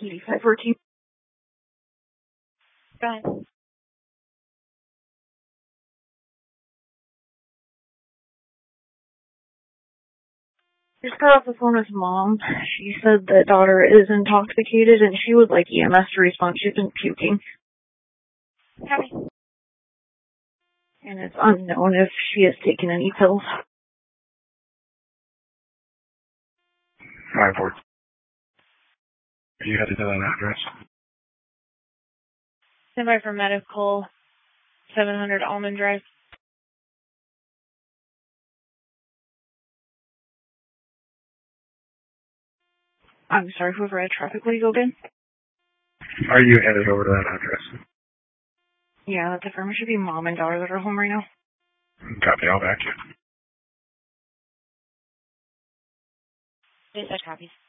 8514. Go ahead. Just got off the phone with Mom. She said that daughter is intoxicated and she would like EMS to respond. She's been puking. Copy. And it's unknown if she has taken any pills. 5-4. Are you headed to that address? Stand by for medical. 700 Almond Drive. I'm sorry, whoever had traffic, will you go again? Are you headed over to that address? Yeah, that's affirmed. It should be Mom and daughter that are home right now. Copy, I'll back you. Yes, I copy.